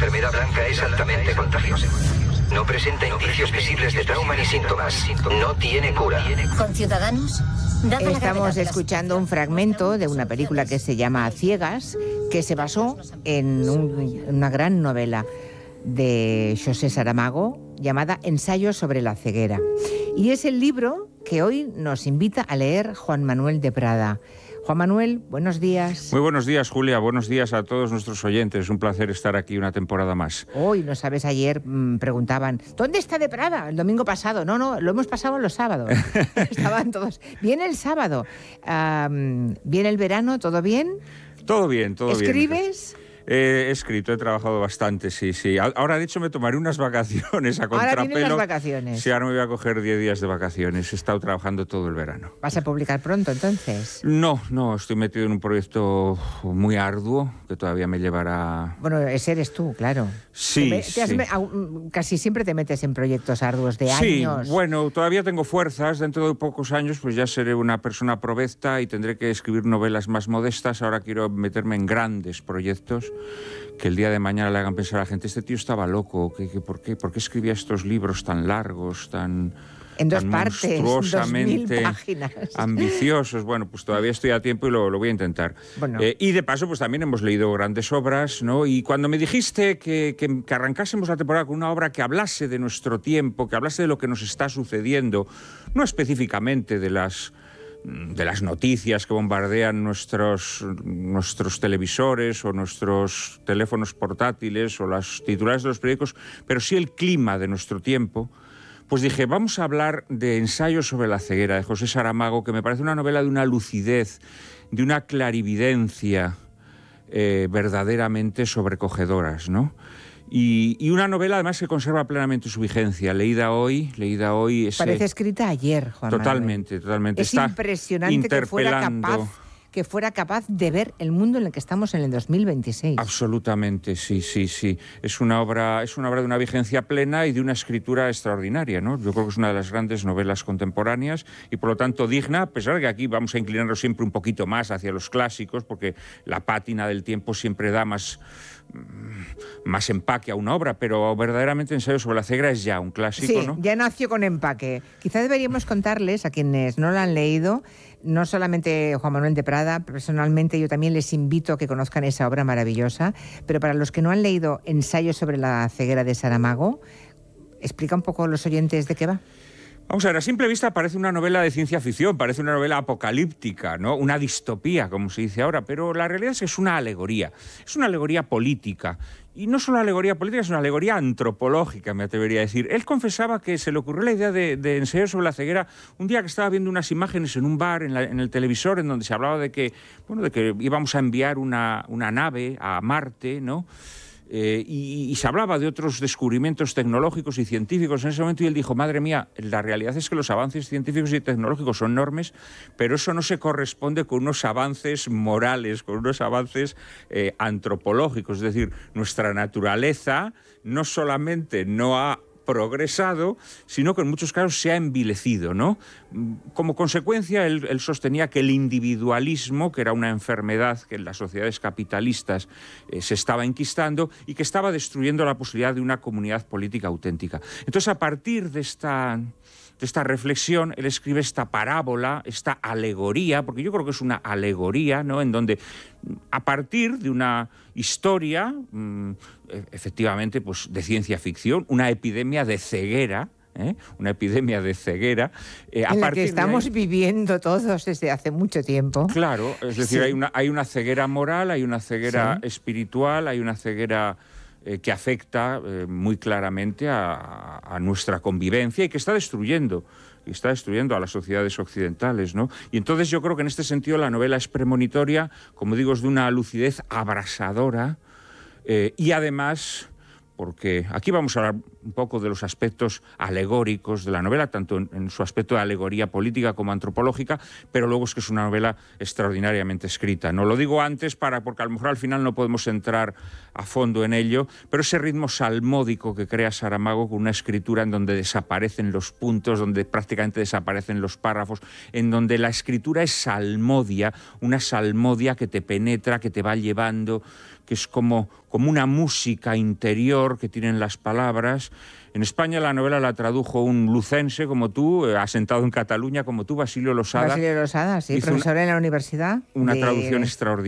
enfermedad blanca es altamente contagiosa. No presenta indicios visibles de trauma ni síntomas. No tiene cura. ¿Con Ciudadanos? Estamos escuchando un fragmento de una película que se llama Ciegas, que se basó en una gran novela de José Saramago llamada Ensayo sobre la ceguera. Y es el libro que hoy nos invita a leer Juan Manuel de Prada. Juan Manuel, buenos días. Muy buenos días, Julia. Buenos días a todos nuestros oyentes. Un placer estar aquí una temporada más. Hoy, no sabes, ayer preguntaban, ¿dónde está de Prada? El domingo pasado. No, lo hemos pasado los sábados. Estaban todos. Viene el sábado. ¿Viene el verano? ¿Todo bien? Todo bien, todo bien. ¿Escribes? He escrito, he trabajado bastante, sí. Ahora, de hecho, me tomaré unas vacaciones a contrapelo. Ahora vienen las vacaciones. Sí, ahora me voy a coger 10 días de vacaciones. He estado trabajando todo el verano. ¿Vas a publicar pronto, entonces? No, estoy metido en un proyecto muy arduo que todavía me llevará... Bueno, ese eres tú, claro. Sí, casi siempre te metes en proyectos arduos de años. Sí, bueno, todavía tengo fuerzas. Dentro de pocos años pues ya seré una persona provecta y tendré que escribir novelas más modestas. Ahora quiero meterme en grandes proyectos que el día de mañana le hagan pensar a la gente, este tío estaba loco, ¿por qué escribía estos libros tan largos, tan... En dos partes, monstruosamente 2000 páginas. Ambiciosos? Bueno, pues todavía estoy a tiempo y lo voy a intentar. Bueno. Y de paso, pues también hemos leído grandes obras, ¿no? Y cuando me dijiste que arrancásemos la temporada con una obra que hablase de nuestro tiempo, que hablase de lo que nos está sucediendo, no específicamente de las noticias que bombardean nuestros televisores o nuestros teléfonos portátiles o las titulares de los periódicos, pero sí el clima de nuestro tiempo, pues dije, vamos a hablar de Ensayo sobre la ceguera, de José Saramago, que me parece una novela de una lucidez, de una clarividencia verdaderamente sobrecogedoras, ¿no? Y una novela además que conserva plenamente su vigencia, leída hoy... Parece escrita ayer, Juan Manuel. Totalmente. Es impresionante que fuera capaz de ver el mundo en el que estamos en el 2026. Absolutamente, sí. Es una obra de una vigencia plena y de una escritura extraordinaria, ¿no? Yo creo que es una de las grandes novelas contemporáneas y por lo tanto digna, a pesar de que aquí vamos a inclinarnos siempre un poquito más hacia los clásicos, porque la pátina del tiempo siempre da más empaque a una obra, pero verdaderamente Ensayo sobre la ceguera es ya un clásico, sí, ¿no? Ya nació con empaque. Quizá deberíamos contarles a quienes no lo han leído, no solamente Juan Manuel de Prada, personalmente yo también les invito a que conozcan esa obra maravillosa, pero para los que no han leído Ensayo sobre la ceguera de Saramago, explica un poco a los oyentes de qué va. Vamos a ver, a simple vista parece una novela de ciencia ficción, parece una novela apocalíptica, ¿no? Una distopía, como se dice ahora, pero la realidad es que es una alegoría política. Y no solo alegoría política, es una alegoría antropológica, me atrevería a decir. Él confesaba que se le ocurrió la idea de Ensayo sobre la ceguera un día que estaba viendo unas imágenes en un bar, en el televisor, en donde se hablaba de que íbamos a enviar una nave a Marte, ¿no? Y se hablaba de otros descubrimientos tecnológicos y científicos en ese momento y él dijo, madre mía, la realidad es que los avances científicos y tecnológicos son enormes, pero eso no se corresponde con unos avances morales, con unos avances antropológicos. Es decir, nuestra naturaleza no solamente no ha progresado, sino que en muchos casos se ha envilecido, ¿no? Como consecuencia, él sostenía que el individualismo, que era una enfermedad que en las sociedades capitalistas se estaba enquistando y que estaba destruyendo la posibilidad de una comunidad política auténtica. Entonces, a partir de esta reflexión, él escribe esta parábola, esta alegoría, porque yo creo que es una alegoría, ¿no? En donde, a partir de una historia, efectivamente, pues de ciencia ficción, una epidemia de ceguera, en la que estamos viviendo todos desde hace mucho tiempo. Claro, es decir, sí. hay una ceguera moral, hay una ceguera espiritual, hay una ceguera que afecta muy claramente a nuestra convivencia y que está destruyendo a las sociedades occidentales, ¿no? Y entonces yo creo que en este sentido la novela es premonitoria, como digo, es de una lucidez abrasadora y además, porque aquí vamos a hablar un poco de los aspectos alegóricos de la novela, tanto en su aspecto de alegoría política como antropológica, pero luego es que es una novela extraordinariamente escrita. No lo digo antes porque a lo mejor al final no podemos entrar a fondo en ello, pero ese ritmo salmódico que crea Saramago con una escritura en donde desaparecen los puntos, donde prácticamente desaparecen los párrafos, en donde la escritura es salmodia, una salmodia que te penetra, que te va llevando, que es como una música interior que tienen las palabras. En España la novela la tradujo un lucense como tú, asentado en Cataluña como tú, Basilio Losada. Basilio Losada, sí, profesor en la universidad. Una traducción extraordinaria.